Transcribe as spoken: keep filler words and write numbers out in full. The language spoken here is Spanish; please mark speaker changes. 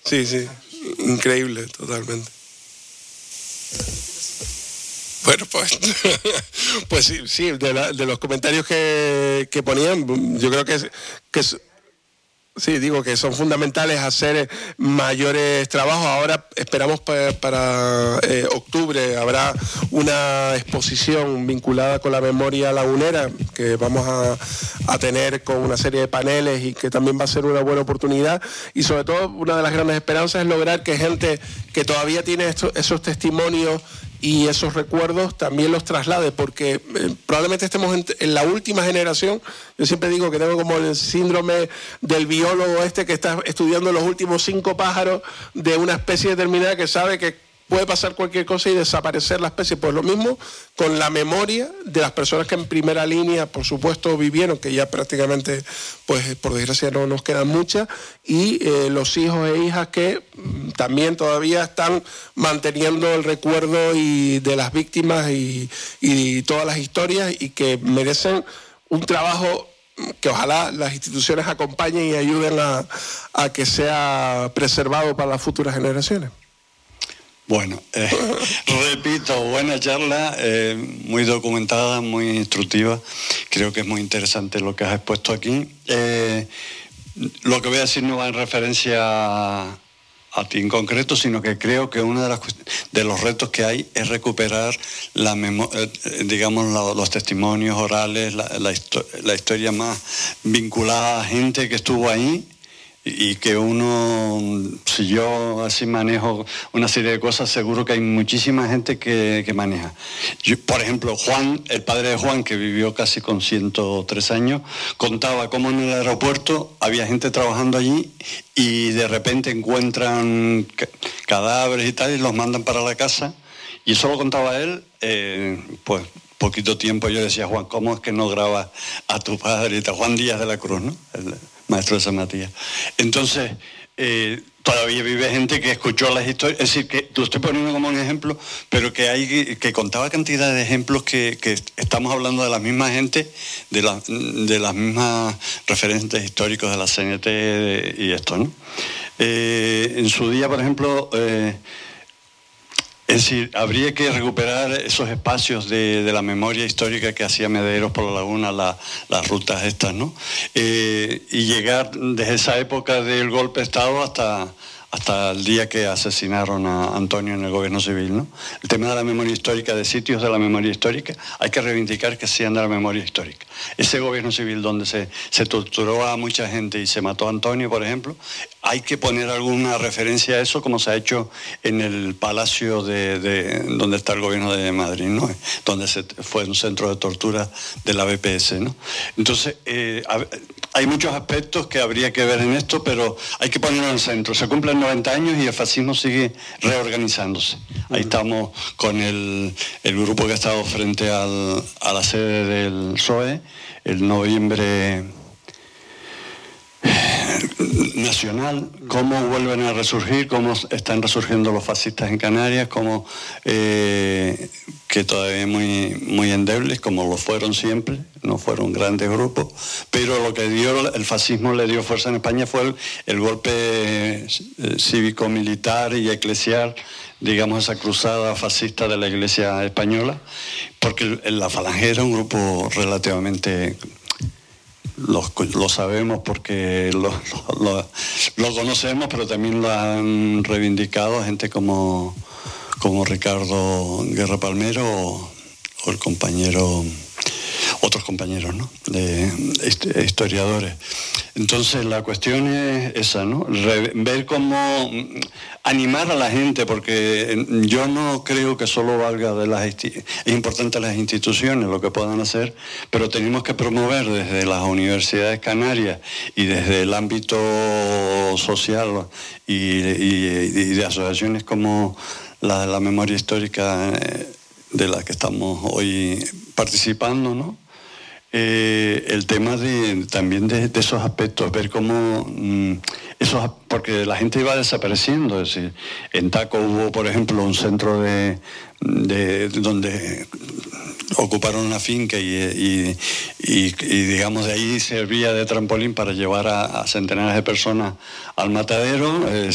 Speaker 1: Sí, sí, increíble, totalmente. Bueno, pues, pues sí, sí de, la, de los comentarios que, que ponían, yo creo que, que sí, digo que son fundamentales hacer mayores trabajos. Ahora esperamos para, para eh, octubre, habrá una exposición vinculada con la memoria lagunera que vamos a, a tener con una serie de paneles y que también va a ser una buena oportunidad. Y sobre todo, una de las grandes esperanzas es lograr que gente que todavía tiene esto, esos testimonios y esos recuerdos también los traslade, porque eh, probablemente estemos en, en la última generación. Yo siempre digo que tengo como el síndrome del biólogo este que está estudiando los últimos cinco pájaros de una especie determinada, que sabe que puede pasar cualquier cosa y desaparecer la especie. Pues lo mismo con la memoria de las personas que en primera línea, por supuesto, vivieron, que ya prácticamente, pues por desgracia no nos quedan muchas, y eh, los hijos e hijas que mm, también todavía están manteniendo el recuerdo y de las víctimas y, y todas las historias, y que merecen un trabajo que ojalá las instituciones acompañen y ayuden a, a que sea preservado para las futuras generaciones.
Speaker 2: Bueno, eh, repito, buena charla, eh, muy documentada, muy instructiva. Creo que es muy interesante lo que has expuesto aquí. Eh, lo que voy a decir no va en referencia a, a ti en concreto, sino que creo que uno de, las, de los retos que hay es recuperar la memo, eh, digamos, la, los testimonios orales, la, la, histo la historia más vinculada a gente que estuvo ahí. Y que uno, si yo así manejo una serie de cosas, seguro que hay muchísima gente que, que maneja. Yo, por ejemplo, Juan, el padre de Juan, que vivió casi con ciento tres años, contaba cómo en el aeropuerto había gente trabajando allí y de repente encuentran cadáveres y tal y los mandan para la casa. Y eso lo contaba él, eh, pues poquito tiempo. Yo decía, Juan, ¿cómo es que no grabas a tu padre? Juan Díaz de la Cruz, ¿no? El, maestro de San Matías. Entonces, eh, todavía vive gente que escuchó las historias, es decir, que lo estoy poniendo como un ejemplo, pero que hay que contaba cantidad de ejemplos que, que estamos hablando de la misma gente, de, la, de las mismas referentes históricos de la C N T de, y esto, ¿no? Eh, en su día, por ejemplo, eh, es decir, habría que recuperar esos espacios de, de la memoria histórica que hacía Mederos por la Laguna, la, las rutas estas, ¿no? Eh, y llegar desde esa época del golpe de Estado hasta, hasta el día que asesinaron a Antonio en el gobierno civil, ¿no? El tema de la memoria histórica, de sitios de la memoria histórica, hay que reivindicar que sean de la memoria histórica. Ese gobierno civil donde se, se torturó a mucha gente y se mató a Antonio, por ejemplo, hay que poner alguna referencia a eso, como se ha hecho en el palacio de, de donde está el gobierno de Madrid, ¿no? Donde se, fue un centro de tortura de la B P S, ¿no? Entonces, eh, hay muchos aspectos que habría que ver en esto, pero hay que ponerlo en el centro. Se cumplen noventa años y el fascismo sigue reorganizándose. Ahí estamos con el, el grupo que ha estado frente al, a la sede del P S O E, el noviembre nacional, cómo vuelven a resurgir, cómo están resurgiendo los fascistas en Canarias, cómo eh, que todavía muy, muy endebles, como lo fueron siempre, no fueron grandes grupos, pero lo que dio el fascismo le dio fuerza en España fue el, el golpe eh, cívico-militar y eclesial, digamos, esa cruzada fascista de la Iglesia española, porque la Falange era un grupo relativamente... Lo, lo sabemos porque lo, lo, lo conocemos, pero también lo han reivindicado gente como, como Ricardo Guerra Palmero o, o el compañero, otros compañeros, ¿no? De, de historiadores. Entonces la cuestión es esa, ¿no? Re, ver cómo animar a la gente, porque yo no creo que solo valga de las es importante las instituciones lo que puedan hacer, pero tenemos que promover desde las universidades canarias y desde el ámbito social y, y, y de asociaciones como la de la memoria histórica de la que estamos hoy participando, ¿no? Eh, el tema de, también de, de esos aspectos, ver cómo mmm, esos, porque la gente iba desapareciendo, es decir, en Taco hubo, por ejemplo, un centro de, de, de donde ocuparon una finca y, y, y, y digamos de ahí servía de trampolín para llevar a, a centenares de personas al matadero. Eh,